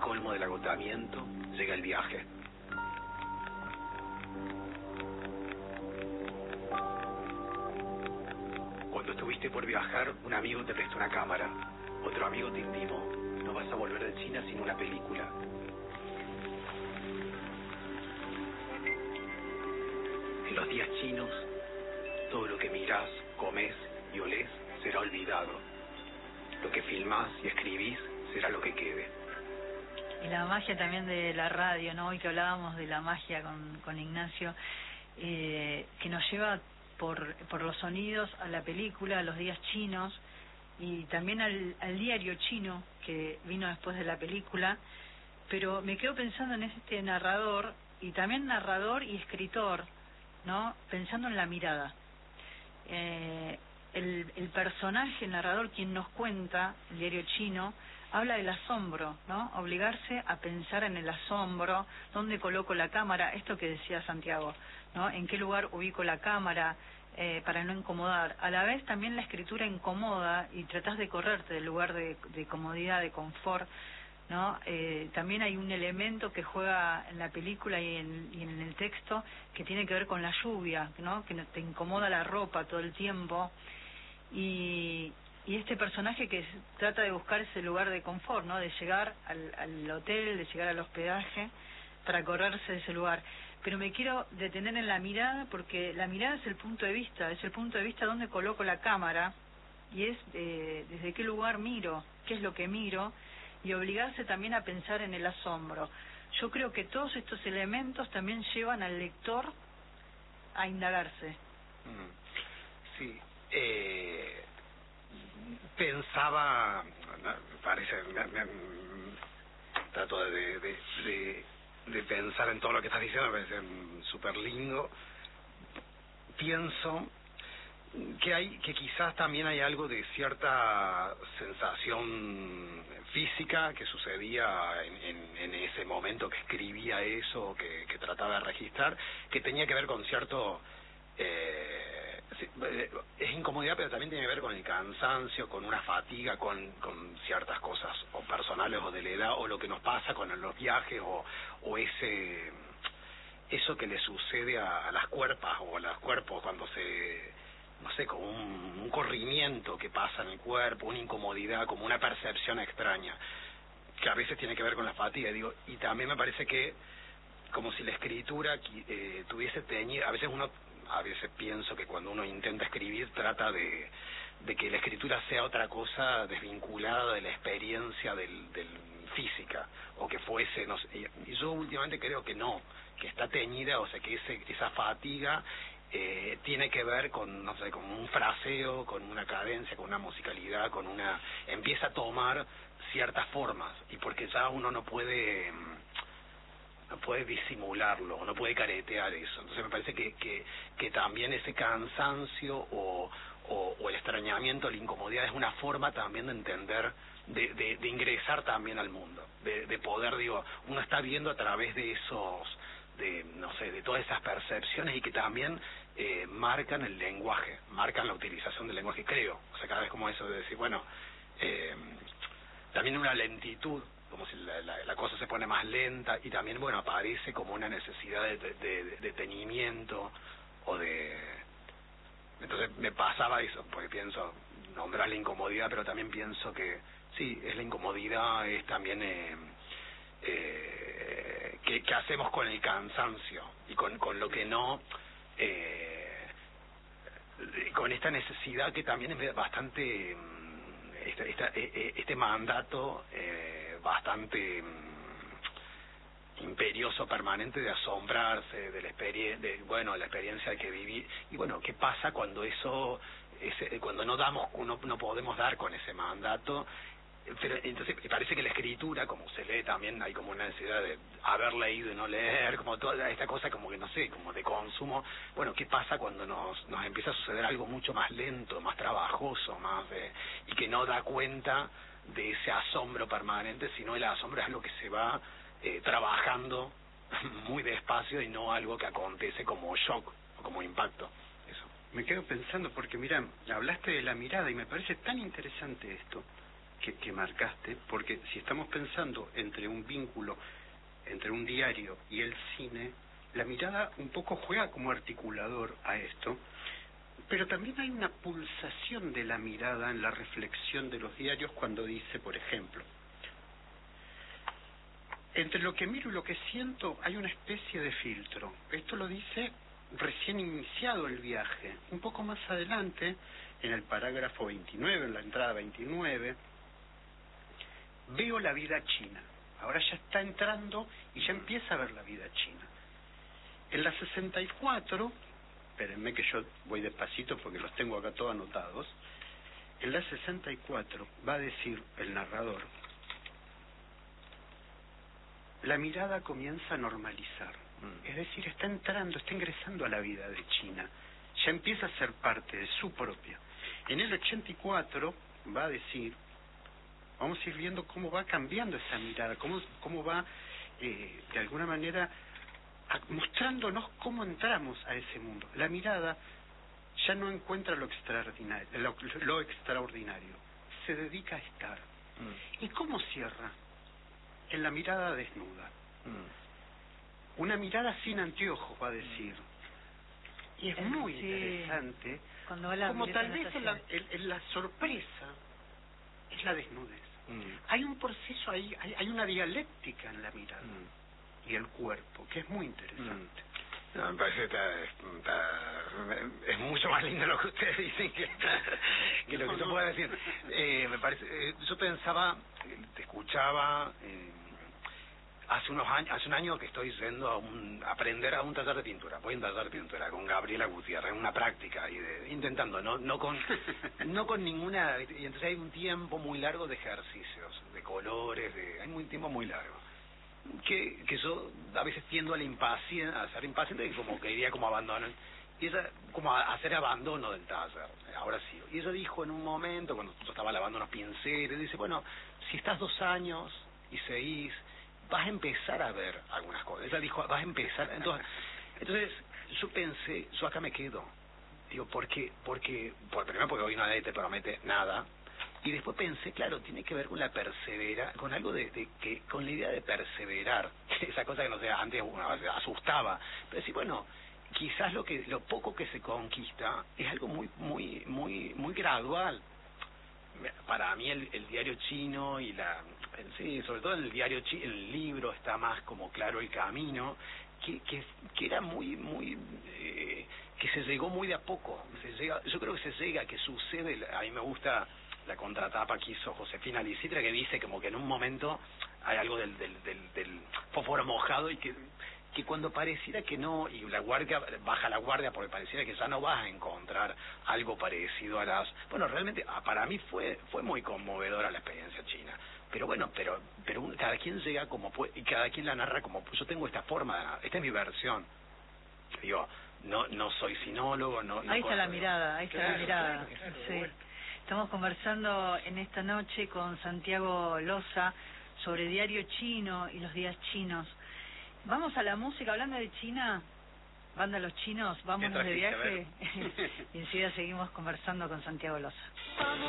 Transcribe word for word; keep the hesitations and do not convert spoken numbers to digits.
colmo del agotamiento, llega el viaje. Cuando estuviste por viajar, un amigo te prestó una cámara. Otro amigo te intimó: no vas a volver de China sin una película. En los días chinos, todo lo que mirás, comés y olés será olvidado. Lo que filmás y escribís será lo que quede. Y la magia también de la radio, ¿no? Hoy que hablábamos de la magia con, con Ignacio, eh, que nos lleva por, por los sonidos a la película, a los días chinos, y también al, al diario chino que vino después de la película. Pero me quedo pensando en este narrador, y también narrador y escritor, ¿no? Pensando en la mirada. Eh, el, el personaje, el narrador, quien nos cuenta el diario chino, habla del asombro, ¿no? Obligarse a pensar en el asombro, dónde coloco la cámara, esto que decía Santiago, ¿no? En qué lugar ubico la cámara, eh, para no incomodar. A la vez también la escritura incomoda y tratás de correrte del lugar de, de comodidad, de confort, ¿no? Eh, también hay un elemento que juega en la película y en, y en el texto que tiene que ver con la lluvia, ¿no? Que te incomoda la ropa todo el tiempo, y, y este personaje que trata de buscar ese lugar de confort, ¿no? De llegar al, al hotel, de llegar al hospedaje para correrse de ese lugar. Pero me quiero detener en la mirada, porque la mirada es el punto de vista, es el punto de vista donde coloco la cámara, y es eh, desde qué lugar miro, qué es lo que miro, y obligarse también a pensar en el asombro. Yo creo que todos estos elementos también llevan al lector a indagarse. Sí, eh, pensaba, parece, me, me, trato de, de, de, de pensar en todo lo que estás diciendo, me parece súper lindo. Pienso que hay, que quizás también hay algo de cierta sensación física que sucedía en, en, en ese momento que escribía eso, que, que trataba de registrar, que tenía que ver con cierto eh, es incomodidad, pero también tiene que ver con el cansancio, con una fatiga, con, con ciertas cosas o personales o de la edad, o lo que nos pasa con los viajes, o, o ese eso que le sucede a, a las cuerpas o a los cuerpos cuando se, no sé, como un, un corrimiento que pasa en el cuerpo, una incomodidad, como una percepción extraña, que a veces tiene que ver con la fatiga, digo, y también me parece que como si la escritura eh, tuviese teñido, a veces uno, a veces pienso que cuando uno intenta escribir trata de, de que la escritura sea otra cosa desvinculada de la experiencia del, del física, o que fuese, no sé, y yo últimamente creo que no, que está teñida, o sea, que ese, esa fatiga eh, tiene que ver con, no sé, con un fraseo, con una cadencia, con una musicalidad, con una, empieza a tomar ciertas formas, y porque ya uno no puede, no puede disimularlo, no puede caretear eso. Entonces me parece que, que, que también ese cansancio o, o, o el extrañamiento, la incomodidad es una forma también de entender, de, de, de ingresar también al mundo, de, de poder, digo, uno está viendo a través de esos, de, no sé, de todas esas percepciones, y que también eh, marcan el lenguaje, marcan la utilización del lenguaje, creo. O sea, cada vez como eso de decir, bueno, eh, también una lentitud, como si la, la, la cosa se pone más lenta, y también, bueno, aparece como una necesidad de, de, de, de detenimiento, o de... Entonces me pasaba eso, porque pienso, nombrar la incomodidad, pero también pienso que, sí, es la incomodidad, es también... Eh, eh, que, que hacemos con el cansancio, y con, con lo que no... Eh, con esta necesidad que también es bastante... Este, esta, este mandato eh, bastante mm, imperioso, permanente, de asombrarse de la experiencia, de, bueno, la experiencia que viví, y bueno, ¿qué pasa cuando eso, ese, cuando no damos, no, no podemos dar con ese mandato? Pero entonces parece que la escritura, como se lee también, hay como una necesidad de haber leído y no leer, como toda esta cosa, como que no sé, como de consumo. Bueno, ¿qué pasa cuando nos nos empieza a suceder algo mucho más lento, más trabajoso, más de, y que no da cuenta de ese asombro permanente, sino el asombro es algo que se va eh, trabajando muy despacio, y no algo que acontece como shock o como impacto? Eso. Me quedo pensando, porque mira, hablaste de la mirada y me parece tan interesante esto, que, que marcaste, porque si estamos pensando entre un vínculo entre un diario y el cine, la mirada un poco juega como articulador a esto, pero también hay una pulsación de la mirada en la reflexión de los diarios cuando dice, por ejemplo, entre lo que miro y lo que siento hay una especie de filtro. Esto lo dice recién iniciado el viaje. Un poco más adelante, en el parágrafo veintinueve, en la entrada veintinueve, veo la vida china. Ahora ya está entrando y ya empieza a ver la vida china. En la sesenta y cuatro, espérenme que yo voy despacito porque los tengo acá todos anotados, en la sesenta y cuatro va a decir el narrador, la mirada comienza a normalizar, mm. es decir, está entrando, está ingresando a la vida de China, ya empieza a ser parte de su propia. En el ochenta y cuatro va a decir, vamos a ir viendo cómo va cambiando esa mirada, cómo, cómo va, eh, de alguna manera, a, mostrándonos cómo entramos a ese mundo. La mirada ya no encuentra lo extraordinario, lo, lo extraordinario, se dedica a estar. Mm. ¿Y cómo cierra? En la mirada desnuda. Mm. Una mirada sin anteojos, va a decir. Y es eh, muy sí. interesante, como tal vez en la, en, en la sorpresa es la desnudez. Mm. Hay un proceso ahí, hay, hay una dialéctica en la mirada mm. y el cuerpo, que es muy interesante. Mm. No, me parece que está, está, es mucho más lindo lo que ustedes dicen que, que lo que no, yo no. puedo decir. Eh, me parece, eh, yo pensaba, te escuchaba, eh, hace unos años, hace un año que estoy yendo a un, a aprender a un taller de pintura, voy a un taller de pintura con Gabriela Gutiérrez, una práctica y de, intentando, no, no con, no con ninguna, y entonces hay un tiempo muy largo de ejercicios, de colores, de, hay un tiempo muy largo. Que, que yo a veces tiendo a la impaciencia, a ser impaciente y como que diría como abandono, y ella como a hacer abandono del taller, ahora sí. Y ella dijo en un momento, cuando yo estaba lavando unos pinceles, dice, bueno, si estás dos años y seguís, vas a empezar a ver algunas cosas. Ella dijo, vas a empezar, entonces, entonces yo pensé, yo acá me quedo, digo, ¿por qué? Porque, por, primero porque hoy nadie te promete nada. Y después pensé, claro, tiene que ver con la persevera, con algo de, de que, con la idea de perseverar, esa cosa que no sé, antes uno asustaba, pero sí, bueno, quizás lo que, lo poco que se conquista es algo muy, muy, muy, muy gradual. Para mí el, el diario chino y la, sí, sobre todo en el diario chino, el libro está más como claro el camino, que, que, que era muy, muy, eh, que se llegó muy de a poco, se llega, yo creo que se llega, que sucede, a mí me gusta la contratapa que hizo Josefina Licitra, que dice como que en un momento hay algo del del del, del fósforo mojado y que que cuando pareciera que no, y la guardia baja la guardia porque pareciera que ya no vas a encontrar algo parecido a las, bueno, realmente para mí fue fue muy conmovedora la experiencia china, pero bueno, pero pero cada quien llega como puede y cada quien la narra como, yo tengo esta forma de narrar, esta es mi versión, digo, no no soy sinólogo, no, no ahí está la mirada, ahí está claro, la mirada, claro, claro, sí. Bueno. Estamos conversando en esta noche con Santiago Loza sobre diario chino y los días chinos. Vamos a la música, hablando de China, banda Los Chinos, vámonos de viaje y enseguida seguimos conversando con Santiago Loza.